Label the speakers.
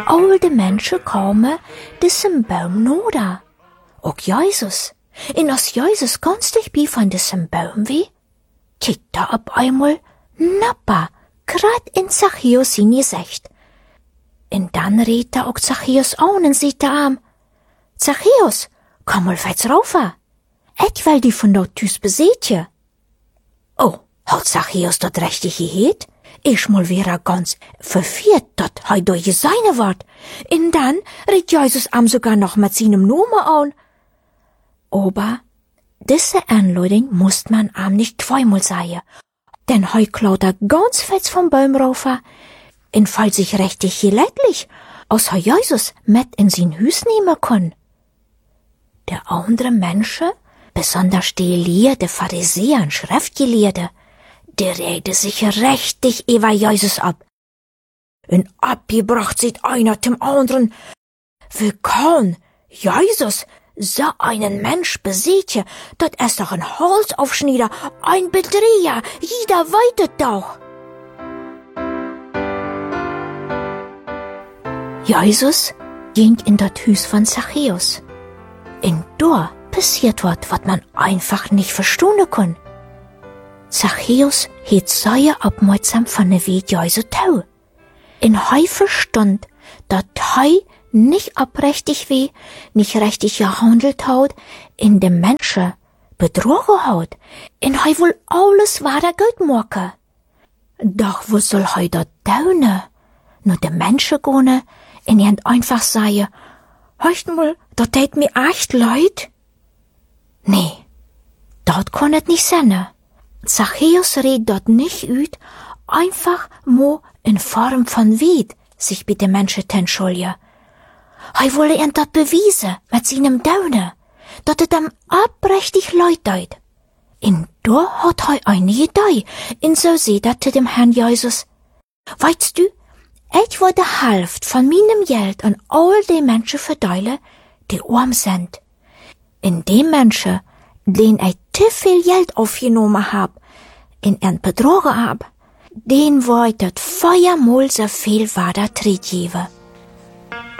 Speaker 1: al de mensen komen diesem Baum noda. Ook Jezus. En als Jezus ganz dichtbij van diesem Baum wie, kijkt da op einmal Nappa, grad in Zacchaeus zijn gezicht. En dan redt da ook Zacchaeus aan en zegt da am, Zacchaeus, komm mal feits raufa. Ik wil die von dort thuis bezeetje. Oh, hat Zacchaeus dat richtig geheet? Ich mal wäre ganz verwirrt, dat hij door je seine wort. En dan redt Jesus am sogar noch mit seinem Namen an. Aber diese Anleitung musst man am nicht zweimal sagen, denn hij klaut er ganz fest vom Baum raufa en fällt sich richtig gelädlich, als hij Jesus mit in sein Hus nehmen kann. Der andere Menschen, besonders die Gelehrte, Pharisäer und Schriftgelehrte, der rede sich richtig über Jesus ab. Und abgebracht sieht einer zum anderen, wie kann Jesus so einen Mensch besiegen, dat es doch ein Hals aufschnieder, ein Bedreher, jeder weitet doch. Jesus ging in das Hus von Zacchaeus. Und da passiert was man einfach nicht verstehen kann. Zacchaeus het sehr aufmerksam von der Weg Jesus tau. Und hij verstand, dat hij nicht abrechtig wie, nicht richtig gehandelt hat, in dem Menschen betrogen hat, und hij will alles weiter gut machen. Doch wo soll hij dat tun? Nur de Menschen gehen, und ihn einfach sagen, hörst mal, dat tät mir echt leid? Nee, dat kann het nicht sein. Zacchaeus redet dort nicht ut, einfach mo in Form von Wied sich bei den Menschen zu entschuldigen. Hij wolle ihn dat beweisen mit seinem Daune, dat het ihm abrechtig leid deut. Und da hat hij eine Idee, und so sagt er zu dem Herrn Jesus, weißt du, ich will die Hälfte von meinem Geld an all die Menschen verteilen, die arm sind. In die Menschen, denen ich zu viel Geld aufgenommen hab, in einen betrogen hab, den wollte ich 4-mal so viel weiter zurückgeben.